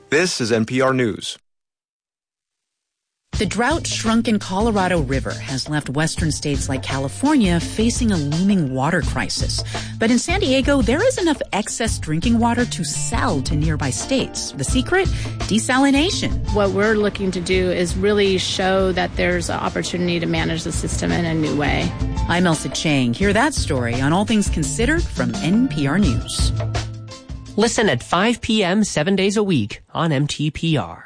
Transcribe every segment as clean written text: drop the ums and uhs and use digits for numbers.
This is NPR News. The drought-shrunken Colorado River has left western states like California facing a looming water crisis. But in San Diego, there is enough excess drinking water to sell to nearby states. The secret? Desalination. What we're looking to do is really show that there's an opportunity to manage the system in a new way. I'm Elsa Chang. Hear that story on All Things Considered from NPR News. Listen at 5 p.m. 7 days a week on MTPR.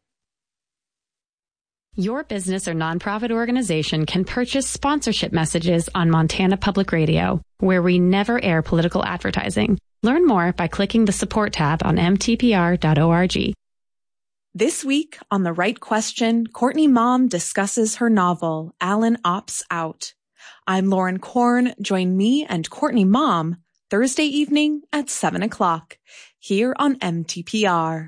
Your business or nonprofit organization can purchase sponsorship messages on Montana Public Radio, where we never air political advertising. Learn more by clicking the support tab on mtpr.org. This week on The Right Question, Courtney Mom discusses her novel, Alan Opts Out. I'm Lauren Korn. Join me and Courtney Mom Thursday evening at 7 o'clock here on MTPR.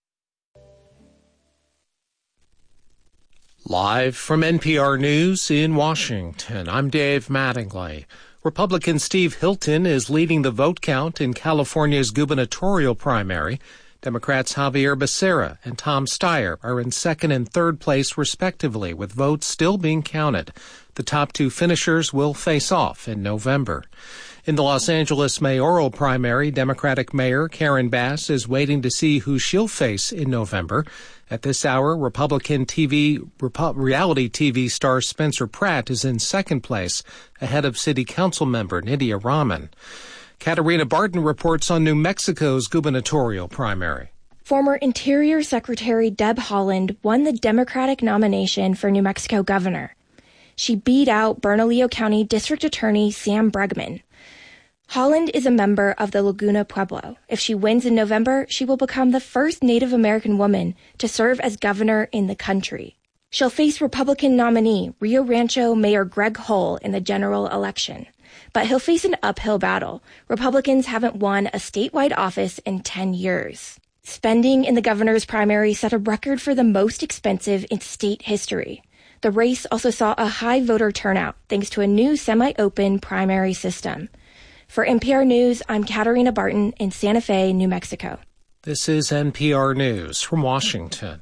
Live from NPR News in Washington, I'm Dave Mattingly. Republican Steve Hilton is leading the vote count in California's gubernatorial primary. Democrats Javier Becerra and Tom Steyer are in second and third place, respectively, with votes still being counted. The top two finishers will face off in November. In the Los Angeles mayoral primary, Democratic Mayor Karen Bass is waiting to see who she'll face in November. At this hour, Republican reality TV star Spencer Pratt is in second place, ahead of City Council member Nydia Rahman. Katarina Barton reports on New Mexico's gubernatorial primary. Former Interior Secretary Deb Haaland won the Democratic nomination for New Mexico governor. She beat out Bernalillo County District Attorney Sam Bregman. Haaland is a member of the Laguna Pueblo. If she wins in November, she will become the first Native American woman to serve as governor in the country. She'll face Republican nominee Rio Rancho Mayor Greg Hull in the general election. But he'll face an uphill battle. Republicans haven't won a statewide office in 10 years. Spending in the governor's primary set a record for the most expensive in state history. The race also saw a high voter turnout thanks to a new semi-open primary system. For NPR News, I'm Katarina Barton in Santa Fe, New Mexico. This is NPR News from Washington.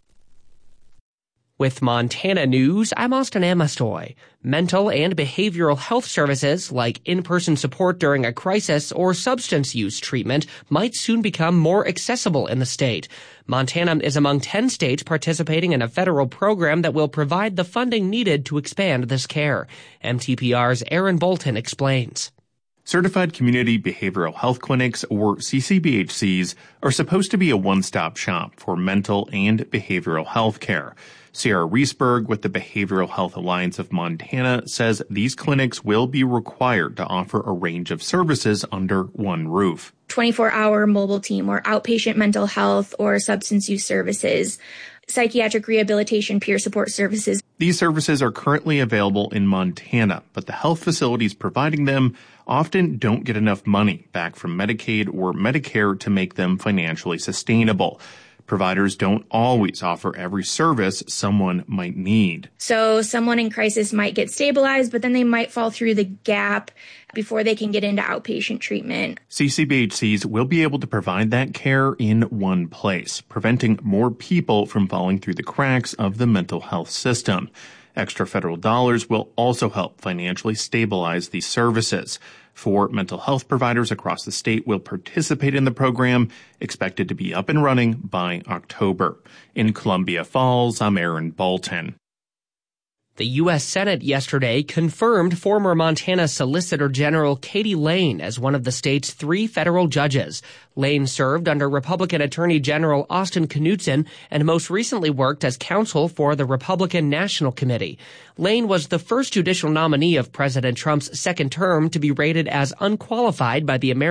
With Montana News, I'm Austin Amastoy. Mental and behavioral health services like in-person support during a crisis or substance use treatment might soon become more accessible in the state. Montana is among 10 states participating in a federal program that will provide the funding needed to expand this care. MTPR's Aaron Bolton explains. Certified Community Behavioral Health Clinics, or CCBHCs, are supposed to be a one-stop shop for mental and behavioral health care. Sierra Reesberg with the Behavioral Health Alliance of Montana says these clinics will be required to offer a range of services under one roof. 24-hour mobile team or outpatient mental health or substance use services, psychiatric rehabilitation, peer support services. These services are currently available in Montana, but the health facilities providing them often don't get enough money back from Medicaid or Medicare to make them financially sustainable. Providers don't always offer every service someone might need. So someone in crisis might get stabilized, but then they might fall through the gap before they can get into outpatient treatment. CCBHCs will be able to provide that care in one place, preventing more people from falling through the cracks of the mental health system. Extra federal dollars will also help financially stabilize these services. 4 mental health providers across the state will participate in the program, expected to be up and running by October. In Columbia Falls, I'm Aaron Bolton. The U.S. Senate yesterday confirmed former Montana Solicitor General Katie Lane as one of the state's 3 federal judges. Lane served under Republican Attorney General Austin Knudsen and most recently worked as counsel for the Republican National Committee. Lane was the first judicial nominee of President Trump's second term to be rated as unqualified by the American